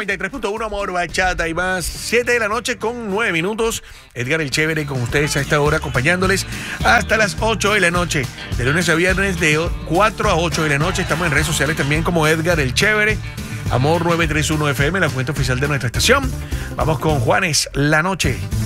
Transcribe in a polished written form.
93.1 Amor, Bachata y más. 7 de la noche con 9 minutos. Edgar el Chévere con ustedes a esta hora, acompañándoles hasta las 8 de la noche. De lunes a viernes de 4 a 8 de la noche. Estamos en redes sociales también como Edgar el Chévere. Amor 931 FM, la cuenta oficial de nuestra estación. Vamos con Juanes, La Noche.